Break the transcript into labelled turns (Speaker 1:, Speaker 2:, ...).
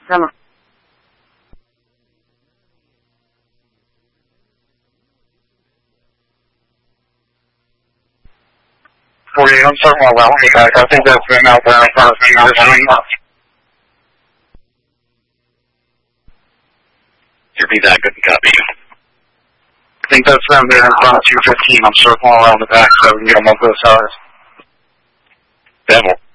Speaker 1: Come on.
Speaker 2: 48, I'm sorry, well, I think that's been out there in front of me.
Speaker 3: Repeat that, couldn't copy you.
Speaker 2: I think that's them there in front of 215. I'm circling around the back so we can get them on both sides.
Speaker 3: Devil.